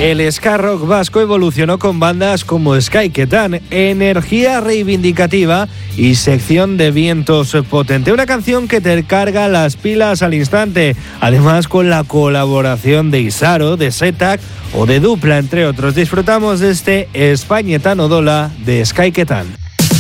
El ska rock vasco evolucionó con bandas como Skaiketan, Energía Reivindicativa y Sección de Vientos Potente, una canción que te carga las pilas al instante, además con la colaboración de Isaro, de Setak o de Dupla, entre otros. Disfrutamos de este Espainetan Odola de Skaiketan.